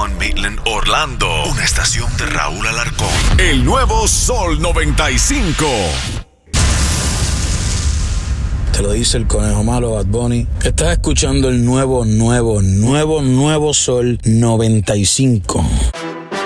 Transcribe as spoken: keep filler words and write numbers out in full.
uno, Midland, Orlando. Una estación de Raúl Alarcón. El nuevo Sol noventa y cinco. Te lo dice el conejo malo, Bad Bunny. Estás escuchando el nuevo, nuevo, nuevo, nuevo Sol noventa y cinco.